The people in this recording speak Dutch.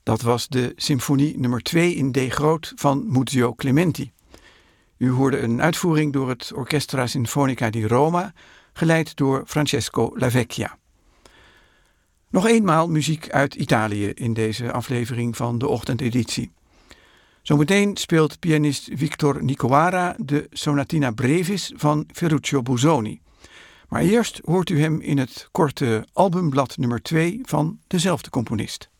Dat was de symfonie nummer 2 in D groot van Muzio Clementi. U hoorde een uitvoering door het Orchestra Sinfonica di Roma, geleid door Francesco Lavecchia. Nog eenmaal muziek uit Italië in deze aflevering van de ochtendeditie. Zometeen speelt pianist Victor Nicoara de Sonatina Brevis van Ferruccio Busoni. Maar eerst hoort u hem in het korte albumblad nummer 2 van dezelfde componist.